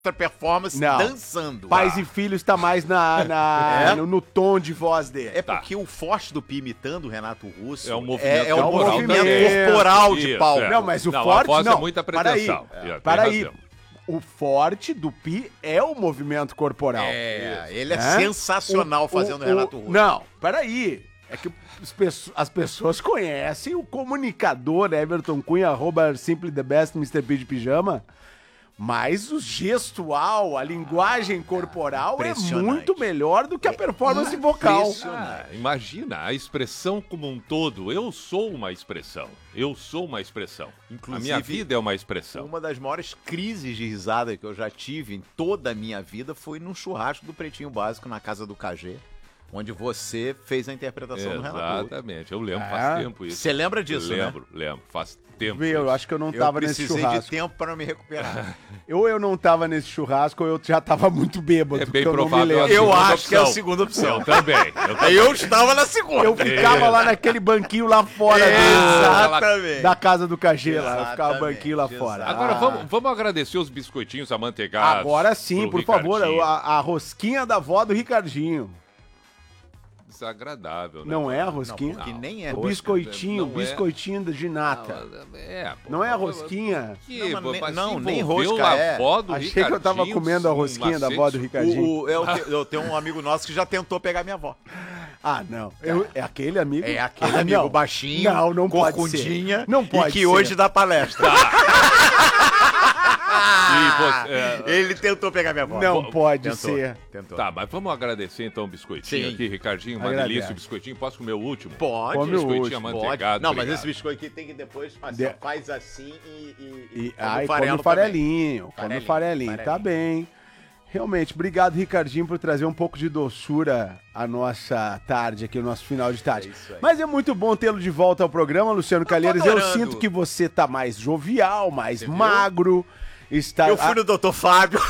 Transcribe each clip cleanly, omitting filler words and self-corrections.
performance Não. dançando. Pais e Filhos tá mais no tom de voz dele. É porque o forte do Pi imitando o Renato Russo É um movimento é o corporal movimento também. corporal de Isso, palco. Não, mas o Não, a forte voz não. é muita pretensão. Para aí. Tem razão. O forte do Pi é o movimento corporal. Ele é sensacional fazendo o Renato Russo. Não, peraí. É que as pessoas conhecem o comunicador Everton Cunha, @simplythebest, Mr. P de Pijama, mas o gestual, a linguagem corporal é muito melhor do que a performance vocal. Imagina, a expressão como um todo. Eu sou uma expressão. Inclusive, a minha vida é uma expressão. Uma das maiores crises de risada que eu já tive em toda a minha vida foi num churrasco do Pretinho Básico na casa do KG, onde você fez a interpretação do Renato. Exatamente, eu lembro, faz tempo isso. Você lembra disso, lembro, faz tempo. Eu acho que eu não tava nesse precisei churrasco. de tempo para me recuperar. Ou eu não tava nesse churrasco, ou eu já tava muito bêbado. É bem porque eu não me provável. lembro. Eu segunda acho que é a opção. segunda opção. Eu também. Eu estava na segunda. Eu ficava lá naquele banquinho lá fora Exatamente. da casa do KG lá. Eu ficava Exatamente, banquinho lá fora. Agora vamos agradecer os biscoitinhos amanteigados. Agora sim, pro por favor, Ricardinho. a rosquinha da avó do Ricardinho. Desagradável, né? Não é a rosquinha? Porque nem é O rosca. biscoitinho, não é. biscoitinho de nata. Não é a rosquinha? Nem envolveu rosca a é. avó do Achei que eu tava Ricardinho comendo a com rosquinha da macete. avó do Ricardinho. Eu tenho um amigo nosso que já tentou pegar minha avó. Ah, não. É aquele amigo? É aquele Ah, amigo não. baixinho, Não pode corcundinha, ser. Não pode e que ser. hoje dá palestra. Ele tentou pegar minha avó. Não pode Tentou, ser. Tentou. Tá, mas vamos agradecer então o biscoitinho Sim. aqui, Ricardinho. Uma Agradece. delícia o biscoitinho. Posso comer o último? Pode. Come o Biscoitinho último, amanteigado. Não, mas obrigado. esse biscoito aqui tem que depois faz assim e Ai, farelo come o farelinho. Come o Farelinho, farelinho. Tá farelinho. bem. Realmente, obrigado, Ricardinho, por trazer um pouco de doçura à nossa tarde aqui, o nosso final de tarde. É isso aí. Mas é muito bom tê-lo de volta ao programa, Luciano Calheiros. Eu adorando. sinto que você tá mais jovial, mais magro. Está... Eu fui no Dr. Fábio.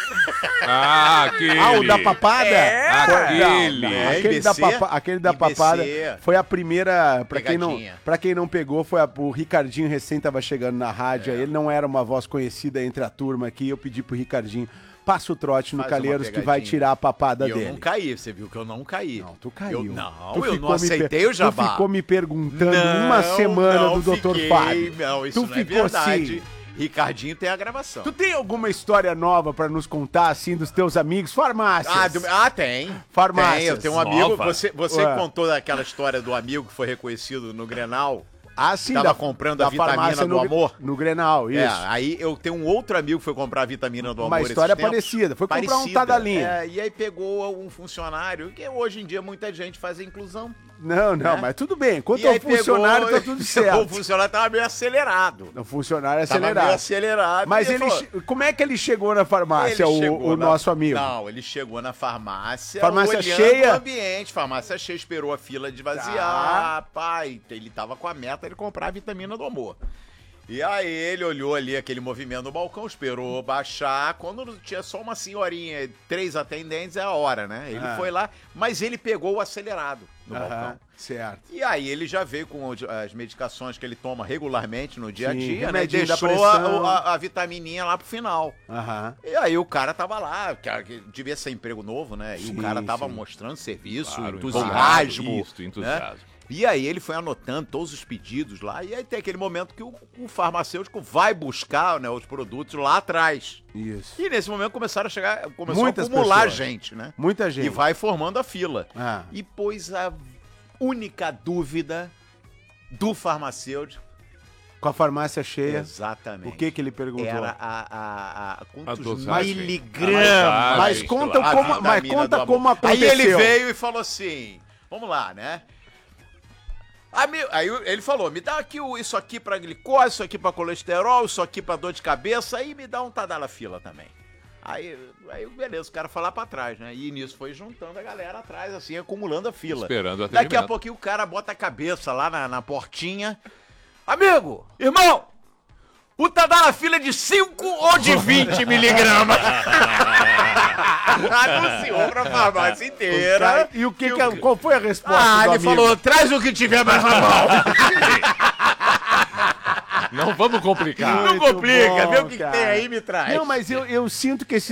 Ah, aquele. Ah, o da papada? Aquele. Aquele da IBC. papada foi a primeira, Pegadinha. pra quem não pegou, o Ricardinho recém tava chegando na rádio, ele não era uma voz conhecida entre a turma aqui, eu pedi pro Ricardinho, passa o trote no Faz uma Calheiros que vai pegadinha. tirar a papada E eu dele. não caí, você viu que eu não caí. Não, tu caiu. Eu Tu não ficou me aceitei o jabá. Tu ficou me perguntando uma semana não do Dr. fiquei, Fábio. Não, isso Tu não é ficou verdade. assim. Ricardinho tem a gravação. Tu tem alguma história nova pra nos contar, assim, dos teus amigos? Farmácias. Tem. Farmácias. Tem, eu tenho um amigo. Nova. Você Ué. contou daquela história do amigo que foi reconhecido no Grenal? Ah, sim, Tava comprando a vitamina farmácia do amor? No Grenal, isso. Aí eu tenho um outro amigo que foi comprar a vitamina do amor. Uma esses história tempos. parecida. Foi comprar um Tadalinha. E aí pegou um funcionário, que hoje em dia muita gente faz a inclusão. Não, né? mas tudo bem. Quanto E ao aí funcionário, tá tudo O certo. funcionário tava meio acelerado. O funcionário é Tava meio acelerado. acelerado. Mas e ele, falou, como é que ele chegou na farmácia, ele chegou o nosso amigo? Não, ele chegou na farmácia, Farmácia olhando cheia? o ambiente, farmácia cheia, esperou a fila de vaziar, pai, ele tava com a meta de comprar a vitamina do amor. E aí ele olhou ali aquele movimento no balcão, esperou baixar, quando tinha só uma senhorinha, 3 atendentes, é a hora, né? Ele foi lá, mas ele pegou o acelerado no balcão. Certo. E aí ele já veio com as medicações que ele toma regularmente no dia a Sim, dia, né? remedinho da Deixou pressão. a vitamininha lá pro final. Aham. E aí o cara tava lá, que devia ser emprego novo, né? E Sim, o cara tava sim. mostrando serviço, Claro, entusiasmo. Isso, entusiasmo. Né? E aí ele foi anotando todos os pedidos lá, e aí tem aquele momento que o farmacêutico vai buscar, né, os produtos lá atrás. Isso. E nesse momento começou Muitas a acumular pessoas. gente, né? Muita gente. E vai formando a fila. Ah. E pôs a única dúvida do farmacêutico. Com a farmácia cheia. Exatamente. O que ele perguntou? Era quantos dosagem. miligramas. Mas Isso, conta claro. como, A mas vitamina conta do como amor. aconteceu. Aí ele veio e falou assim, vamos lá, né? Aí ele falou, me dá aqui isso aqui pra glicose, isso aqui pra colesterol, isso aqui pra dor de cabeça, aí me dá um Tadalafila também. Aí, beleza, o cara foi lá pra trás, né? E nisso foi juntando a galera atrás, assim, acumulando a fila. Esperando o Daqui a atendimento. pouquinho o cara bota a cabeça lá na portinha. Amigo, irmão, o Tadalafila é de 5 ou de 20 miligramas? Anunciou pra farmácia inteira. E qual foi a resposta do ele amigo? falou, traz o que tiver mais na mão. Não vamos complicar. Não complica, bom, vê o que cara. tem aí e me traz. Não, mas eu sinto que esse